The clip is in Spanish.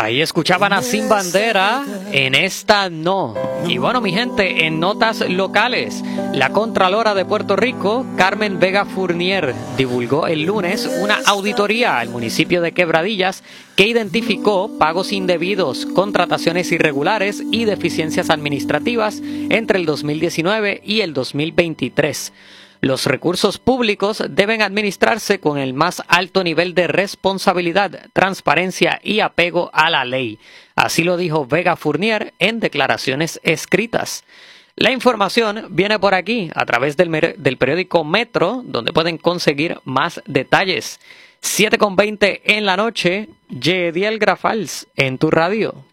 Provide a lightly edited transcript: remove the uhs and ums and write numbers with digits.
Ahí escuchaban a Sin Bandera, en esta no. Y bueno, mi gente, en notas locales, la Contralora de Puerto Rico, Carmen Vega Fournier, divulgó el lunes una auditoría al municipio de Quebradillas que identificó pagos indebidos, contrataciones irregulares y deficiencias administrativas entre el 2019 y el 2023. Los recursos públicos deben administrarse con el más alto nivel de responsabilidad, transparencia y apego a la ley. Así lo dijo Vega Fournier en declaraciones escritas. La información viene por aquí a través del periódico Metro, donde pueden conseguir más detalles. 7:20 en la noche, Yediel Grafals en tu radio.